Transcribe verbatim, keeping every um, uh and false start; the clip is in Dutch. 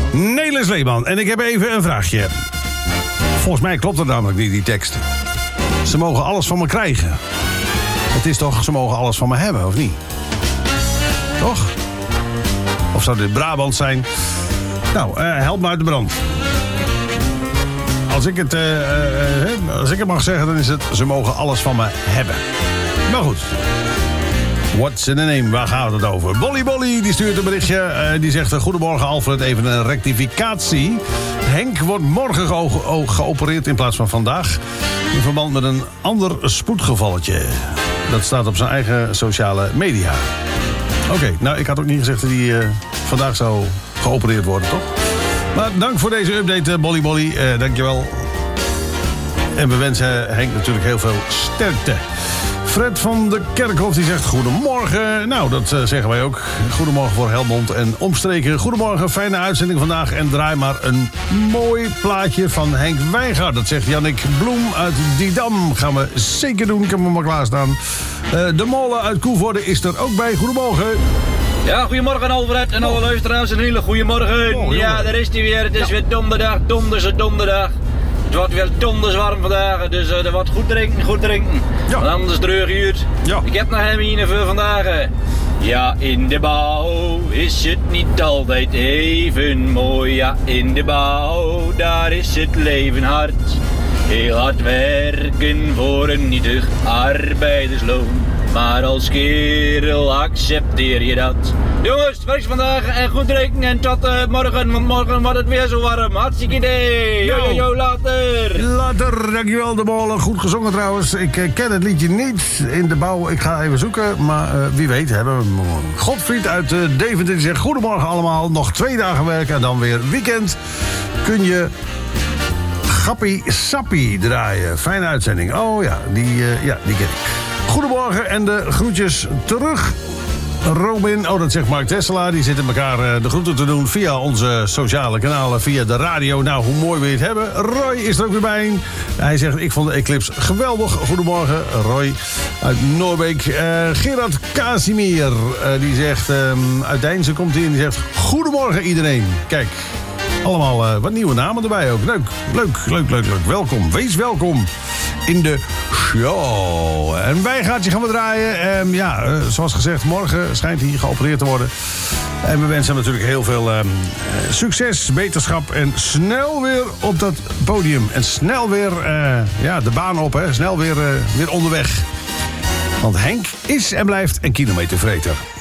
Nelis Leeman. En ik heb even een vraagje. Volgens mij klopt het namelijk niet, die tekst. Ze mogen alles van me krijgen. Het is toch, ze mogen alles van me hebben, of niet? Toch? Of zou dit Brabant zijn? Nou, uh, help me uit de brand. Als ik, het, uh, uh, als ik het mag zeggen, dan is het... ze mogen alles van me hebben. Maar goed. What's in the name? Waar gaat het over? Bolly Bolly, die stuurt een berichtje. Uh, die zegt, goedemorgen Alfred, even een rectificatie. Henk wordt morgen ge- geopereerd in plaats van vandaag. In verband met een ander spoedgevalletje. Dat staat op zijn eigen sociale media. Oké, okay, nou ik had ook niet gezegd dat hij uh, vandaag zou geopereerd worden, toch? Maar dank voor deze update, Bolly Bolly. Uh, dankjewel. En we wensen Henk natuurlijk heel veel sterkte. Fred van de Kerkhof die zegt goedemorgen. Nou, dat uh, zeggen wij ook. Goedemorgen voor Helmond en omstreken. Goedemorgen, fijne uitzending vandaag. En draai maar een mooi plaatje van Henk Wijngaard. Dat zegt Jannik Bloem uit Didam. Gaan we zeker doen, ik heb hem maar klaarstaan. Uh, de molen uit Koevoorde is er ook bij. Goedemorgen. Ja, goedemorgen Alfred en alle luisteraars. Een hele goede morgen. Oh, ja, daar is hij weer. Het is ja. weer donderdag, donderse donderdag. Het wordt weer donders warm vandaag, dus uh, er wordt goed drinken, goed drinken. Ja. Want anders dreuguurt. Ja. Ik heb nog hem voor vandaag. Ja, in de bouw is het niet altijd even mooi. Ja, in de bouw, daar is het leven hard. Heel hard werken voor een nietig arbeidersloon. Maar als kerel accepteer je dat. Jongens, vers vandaag en goed drinken en tot uh, morgen, want morgen wordt het weer zo warm. Hartstikke idee. Jo, jo, jo, later. Later, dankjewel de molen. Goed gezongen trouwens. Ik uh, ken het liedje niet in de bouw. Ik ga even zoeken, maar uh, wie weet hebben we hem. Godfried uit uh, Deventer die zegt goedemorgen allemaal. Nog twee dagen werken en dan weer weekend. Kun je Gappie Sappie draaien. Fijne uitzending. Oh ja, die, uh, ja, die ken ik. Goedemorgen en de groetjes terug. Robin, oh dat zegt Mark Tessela. Die zitten elkaar uh, de groeten te doen via onze sociale kanalen, via de radio. Nou, hoe mooi we het hebben. Roy is er ook weer bij. Hij zegt, ik vond de Eclipse geweldig. Goedemorgen, Roy uit Noorbeek. Uh, Gerard Casimir, uh, die zegt, um, uit Deinzen komt hij en die zegt, goedemorgen iedereen. Kijk, allemaal uh, wat nieuwe namen erbij ook. Leuk, leuk, leuk, leuk, leuk. Welkom, wees welkom in de show. En Wijngaardje gaan we draaien. Um, ja, uh, zoals gezegd, morgen schijnt hij geopereerd te worden. En we wensen hem natuurlijk heel veel um, succes, beterschap en snel weer op dat podium. En snel weer uh, ja, de baan op, hè. Snel weer, uh, weer onderweg. Want Henk is en blijft een kilometervreter.